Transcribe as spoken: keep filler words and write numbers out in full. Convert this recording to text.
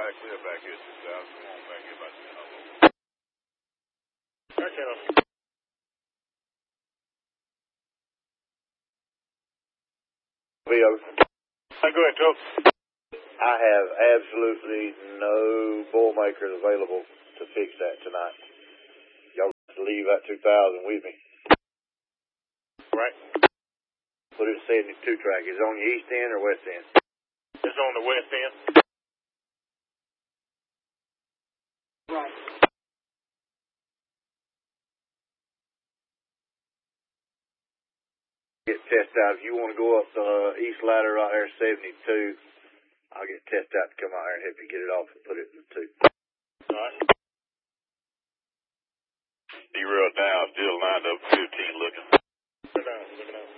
right, clear back here, two thousand. Come on back here, about ten of them. Back ten of them. Leo. Go ahead, Joe. I have absolutely no bull makers available to fix that tonight. Y'all have to leave that two thousand with me. Right. Put it at seventy-two track. Is it on the east end or west end? It's on the west end. Right. Get test out. If you want to go up the east ladder right there, seventy-two, I'll get test out to come out here and help you get it off and put it in the two. All right. He reeled down, still lined up fifteen looking. Looking out, looking out.